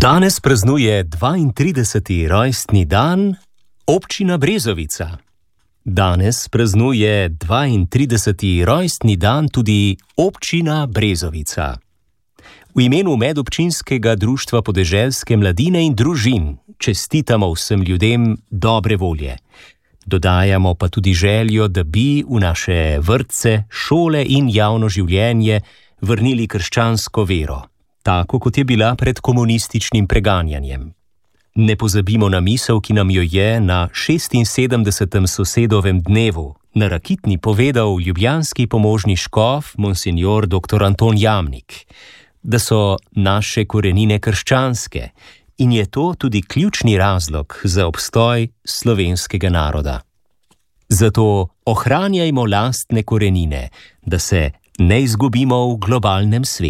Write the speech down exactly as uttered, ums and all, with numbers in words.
Danes praznuje dvaintrideseti rojstni dan občina Brezovica. Danes praznuje dvaintrideseti rojstni dan tudi občina Brezovica. V imenu Medobčinskega društva podeželske mladine in družin čestitamo vsem ljudem dobre volje. Dodajamo pa tudi željo, da bi v naše vrtce, šole in javno življenje vrnili krščansko vero, tako kot je bila pred komunističnim preganjanjem. Ne pozabimo na misel, ki nam jo je na šestinsedemdesetem sosedovem dnevu na Rakitni povedal ljubljanski pomožni škof monsinjor doktor Anton Jamnik, da so naše korenine krščanske in je to tudi ključni razlog za obstoj slovenskega naroda. Zato ohranjajmo lastne korenine, da se ne izgubimo v globalnem svetu.